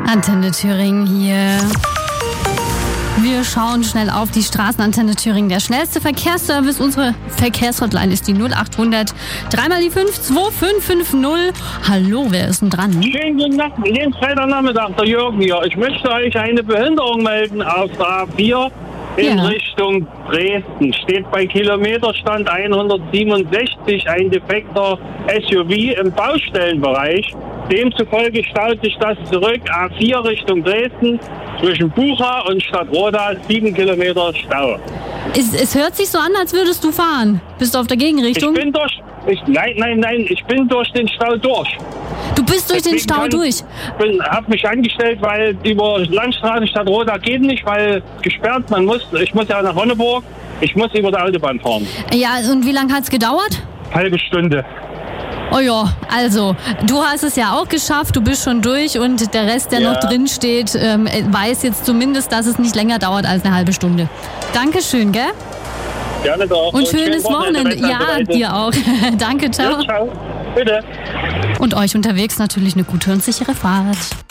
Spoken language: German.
Antenne Thüringen hier. Wir schauen schnell auf die Straßenantenne Thüringen. Der schnellste Verkehrsservice, unsere Verkehrshotline ist die 0800 3x5 2550. Hallo, wer ist denn dran? Schönen guten Tag, jeden Freitagnachmittag, der Jürgen hier. Ich möchte euch eine Behinderung melden auf der A4 in Richtung Dresden. Steht bei Kilometerstand 167 ein defekter SUV im Baustellenbereich. Demzufolge staut sich das zurück, A4 Richtung Dresden, zwischen Bucha und Stadtroda, 7 Kilometer Stau. Es hört sich so an, als würdest du fahren. Bist du auf der Gegenrichtung? Nein, ich bin durch den Stau durch. Du bist durch den Stau durch? Ich habe mich angestellt, weil über Landstraße Stadtroda geht nicht, weil gesperrt, ich muss ja nach Honneburg, ich muss über die Autobahn fahren. Ja, und wie lange hat es gedauert? Halbe Stunde. Oh ja, also, du hast es ja auch geschafft, du bist schon durch und der Rest, der noch drin steht, weiß jetzt zumindest, dass es nicht länger dauert als eine halbe Stunde. Dankeschön, gell? Gerne doch. Und schönes Wochenende. Ja, dir auch. Danke, ciao. Ja, ciao. Bitte. Und euch unterwegs natürlich eine gute und sichere Fahrt.